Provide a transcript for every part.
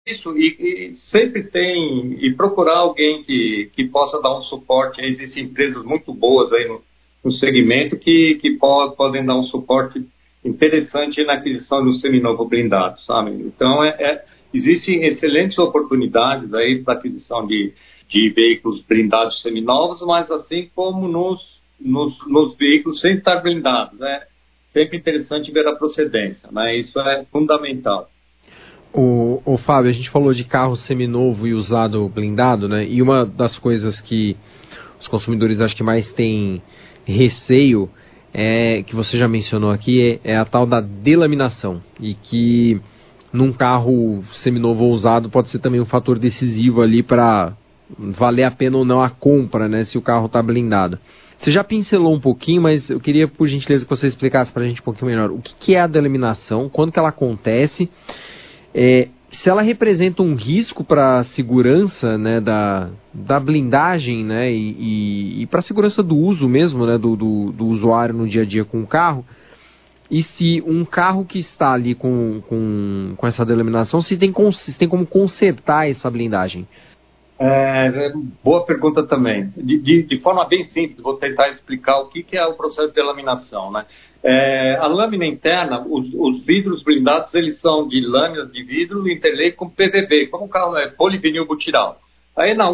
isso e sempre tem, e procurar alguém que possa dar um suporte. Existem empresas muito boas aí no segmento que podem dar um suporte interessante na aquisição de um seminovo blindado, sabe? Então, existem excelentes oportunidades aí para aquisição de veículos blindados seminovos, mas assim como nos veículos sem estar blindados, né? Sempre interessante ver a procedência, né? Isso é fundamental. O Fábio, a gente falou de carro seminovo e usado blindado, né? E uma das coisas que os consumidores acho que mais têm receio, que você já mencionou aqui, é a tal da delaminação. E que num carro seminovo ou usado pode ser também um fator decisivo ali para valer a pena ou não a compra, né? Se o carro está blindado. Você já pincelou um pouquinho, mas eu queria, por gentileza, que você explicasse para a gente um pouquinho melhor o que é a delaminação, quando que ela acontece, se ela representa um risco para a segurança, né, da blindagem, né, e para a segurança do uso mesmo, né, do usuário no dia a dia com o carro, e se um carro que está ali com essa delaminação, se tem como consertar essa blindagem. Boa pergunta também. De forma bem simples, vou tentar explicar o que é o processo de delaminação, né? A lâmina interna, os vidros blindados, eles são de lâminas de vidro interlace com PVB, como o carro é polivinilbutiral. Aí nas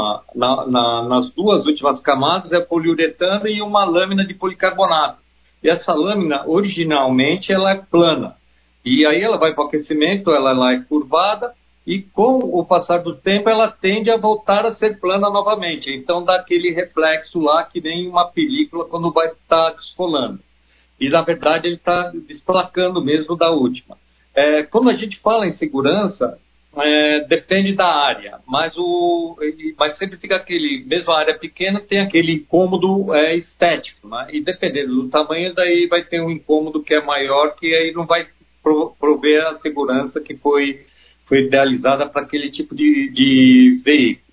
duas últimas camadas é poliuretano e uma lâmina de policarbonato. E essa lâmina, originalmente, ela é plana. E aí ela vai para o aquecimento, ela é curvada, e com o passar do tempo ela tende a voltar a ser plana novamente. Então dá aquele reflexo lá que nem uma película quando vai estar descolando. E na verdade ele está desplacando mesmo da última. Quando a gente fala em segurança, depende da área, mas sempre fica mesmo a área pequena tem aquele incômodo estético, né? E dependendo do tamanho, daí vai ter um incômodo que é maior, que aí não vai prover a segurança que foi idealizada para aquele tipo de veículo.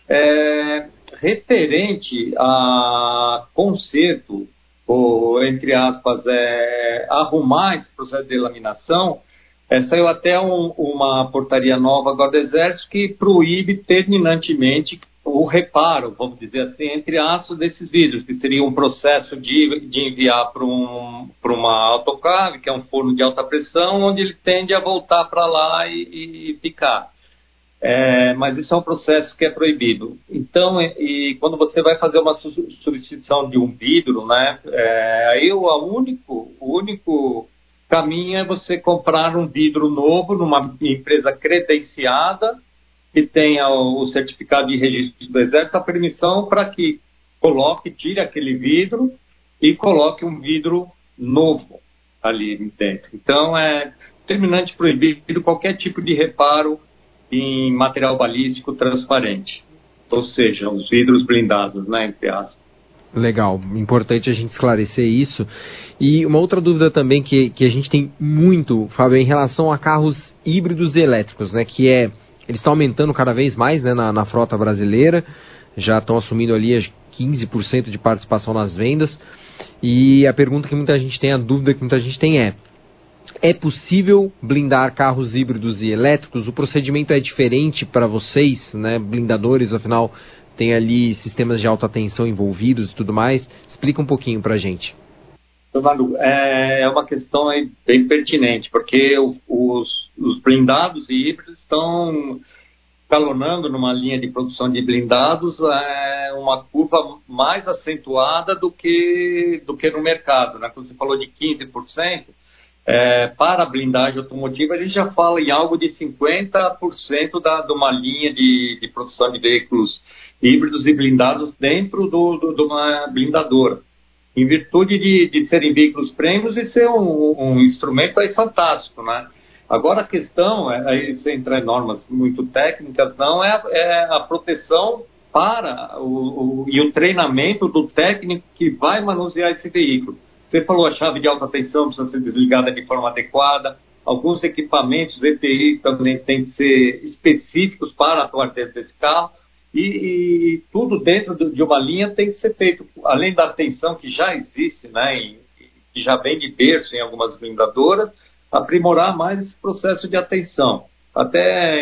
Referente a conserto, ou entre aspas, arrumar esse processo de delaminação, saiu até uma portaria nova agora do Exército que proíbe terminantemente o reparo, vamos dizer assim, entre aspas, desses vidros, que seria um processo de enviar para uma autoclave, que é um forno de alta pressão, onde ele tende a voltar para lá e ficar. Mas isso é um processo que é proibido. Então, quando você vai fazer uma substituição de um vidro, né, aí o único caminho é você comprar um vidro novo numa empresa credenciada, que tenha o certificado de registro do Exército, a permissão para que tire aquele vidro e coloque um vidro novo ali dentro. Então, é terminante proibido qualquer tipo de reparo em material balístico transparente, ou seja, os vidros blindados, né, entre aspas. Legal, importante a gente esclarecer isso. E uma outra dúvida também que a gente tem muito, Fábio, em relação a carros híbridos e elétricos, né, eles estão aumentando cada vez mais, né, na frota brasileira, já estão assumindo ali 15% de participação nas vendas, e a pergunta que muita gente tem, a dúvida que muita gente tem é possível blindar carros híbridos e elétricos? O procedimento é diferente para vocês, né, blindadores, afinal tem ali sistemas de alta tensão envolvidos e tudo mais. Explica um pouquinho para a gente. É uma questão aí bem pertinente, porque os blindados e híbridos estão escalonando numa linha de produção de blindados uma curva mais acentuada do que no mercado, né? Quando você falou de 15%, para a blindagem automotiva, a gente já fala em algo de 50% de uma linha de produção de veículos híbridos e blindados dentro de uma blindadora, em virtude de serem veículos premiums e ser um instrumento aí fantástico, né? Agora a questão, aí você entra em normas muito técnicas, não é a proteção e o treinamento do técnico que vai manusear esse veículo. Você falou a chave de alta tensão precisa ser desligada de forma adequada, alguns equipamentos EPI também têm que ser específicos para atuar dentro desse carro, e tudo dentro de uma linha tem que ser feito, além da atenção que já existe, né, que já vem de berço em algumas blindadoras, aprimorar mais esse processo de atenção. Até